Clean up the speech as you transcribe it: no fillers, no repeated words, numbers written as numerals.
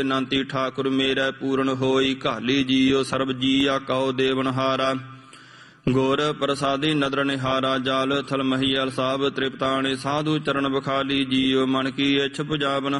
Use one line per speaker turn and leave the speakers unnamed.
ਨਾਂਤੀ ਠਾਕੁਰ ਮੇਰਾ ਪੂਰਨ ਹੋਈ, ਘਾਲੀ ਜੀਉ ਸਰਬ ਜੀਆ ਕਉ ਦੇਵਨਹਾਰਾ। ਗੁਰ ਪ੍ਰਸਾਦੀ ਨਦਰ ਨਿਹਾਰਾ, ਜਾਲ ਥਲ ਮਹੀਅਲ ਸਾਬ ਤ੍ਰਿਪਤਾਣੇ, ਸਾਧੂ ਚਰਨ ਬਖਾਲੀ ਜੀਉ ਮਨ ਕੀ ਇੱਛ ਪੁਜਾਵਨ